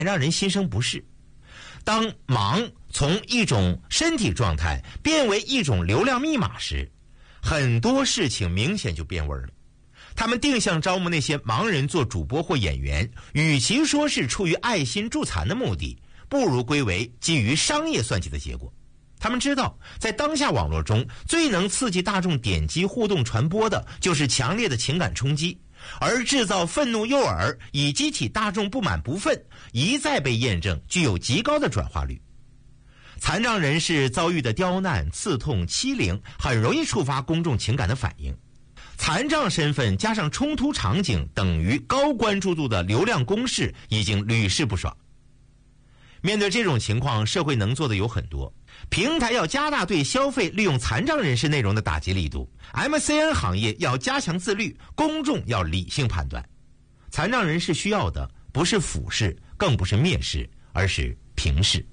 让人心生不适。当忙从一种身体状态变为一种流量密码时，很多事情明显就变味了。他们定向招募那些盲人做主播或演员，与其说是出于爱心助残的目的，不如归为基于商业算计的结果。他们知道，在当下网络中最能刺激大众点击互动传播的就是强烈的情感冲击，而制造愤怒诱饵以激起大众不满不忿，一再被验证具有极高的转化率。残障人士遭遇的刁难、刺痛、欺凌很容易触发公众情感的反应。残障身份加上冲突场景等于高关注度的流量攻势已经屡试不爽。面对这种情况，社会能做的有很多。平台要加大对消费利用残障人士内容的打击力度， MCN 行业要加强自律，公众要理性判断。残障人士需要的不是俯视，更不是蔑视，而是平视。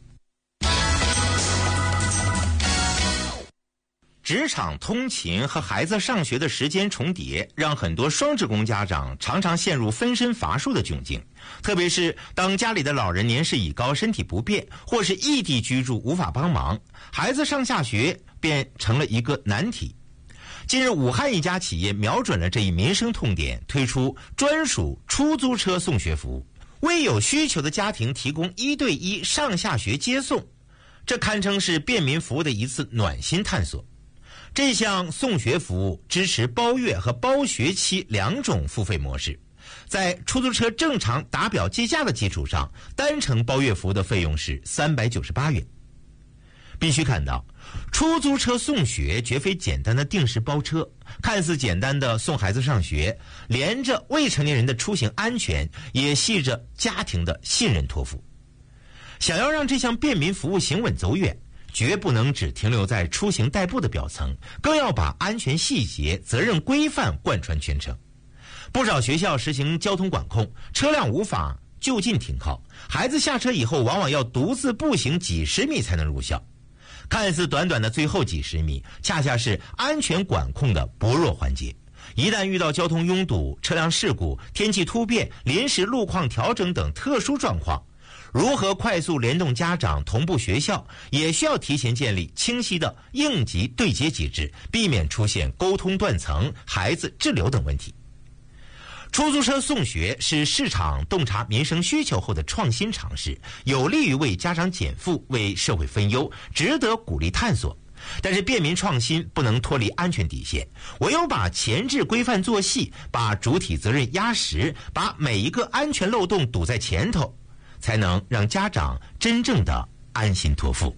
职场通勤和孩子上学的时间重叠，让很多双职工家长常常陷入分身乏术的窘境。特别是当家里的老人年事已高，身体不便，或是异地居住无法帮忙，孩子上下学便成了一个难题。近日，武汉一家企业瞄准了这一民生痛点，推出专属出租车送学服务，为有需求的家庭提供1对1上下学接送。这堪称是便民服务的一次暖心探索。这项送学服务支持包月和包学期2种付费模式，在出租车正常打表计价的基础上，单程包月服务的费用是398元。必须看到，出租车送学绝非简单的定时包车，看似简单的送孩子上学，连着未成年人的出行安全，也系着家庭的信任托付。想要让这项便民服务行稳走远，绝不能只停留在出行代步的表层，更要把安全细节、责任规范贯穿全程。不少学校实行交通管控，车辆无法就近停靠，孩子下车以后往往要独自步行几十米才能入校。看似短短的最后几十米，恰恰是安全管控的薄弱环节。一旦遇到交通拥堵、车辆事故、天气突变、临时路况调整等特殊状况，如何快速联动家长同步学校，也需要提前建立清晰的应急对接机制，避免出现沟通断层、孩子滞留等问题。出租车送学是市场洞察民生需求后的创新尝试，有利于为家长减负、为社会分忧，值得鼓励探索。但是便民创新不能脱离安全底线，唯有把前置规范做细，把主体责任压实，把每一个安全漏洞堵在前头，才能让家长真正的安心托付。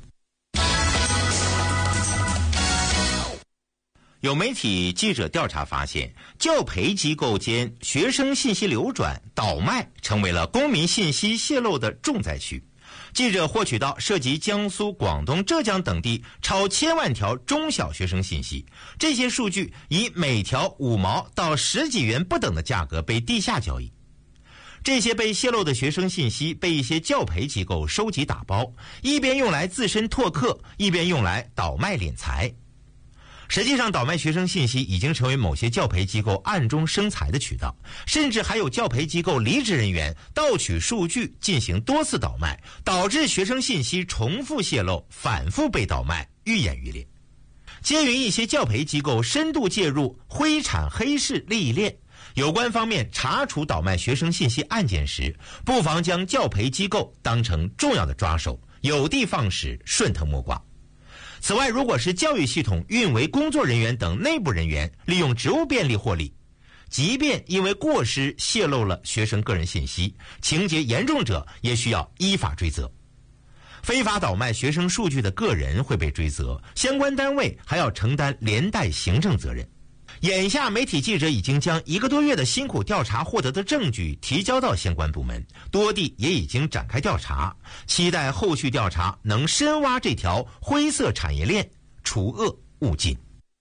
有媒体记者调查发现，教培机构间学生信息流转、倒卖成为了公民信息泄露的重灾区。记者获取到涉及江苏、广东、浙江等地超1000万条中小学生信息，这些数据以每条5毛到10几元不等的价格被地下交易。这些被泄露的学生信息被一些教培机构收集打包，一边用来自身拓客，一边用来倒卖敛财。实际上，倒卖学生信息已经成为某些教培机构暗中生财的渠道，甚至还有教培机构离职人员盗取数据进行多次倒卖，导致学生信息重复泄露，反复被倒卖，愈演愈烈。鉴于一些教培机构深度介入灰产黑市利益链，有关方面查处倒卖学生信息案件时，不妨将教培机构当成重要的抓手，有的放矢，顺藤摸瓜。此外，如果是教育系统运维工作人员等内部人员利用职务便利获利，即便因为过失泄露了学生个人信息，情节严重者也需要依法追责。非法倒卖学生数据的个人会被追责，相关单位还要承担连带行政责任。眼下，媒体记者已经将1个多月的辛苦调查获得的证据提交到相关部门，多地也已经展开调查，期待后续调查能深挖这条灰色产业链，除恶务尽。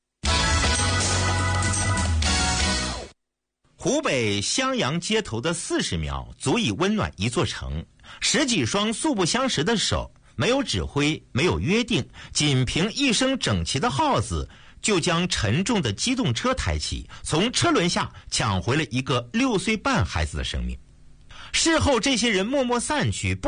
湖北襄阳街头的40秒足以温暖一座城，10几双素不相识的手，没有指挥，没有约定，仅凭一声整齐的号子，就将沉重的机动车抬起，从车轮下抢回了一个6岁半孩子的生命。 事后这些人默默散去。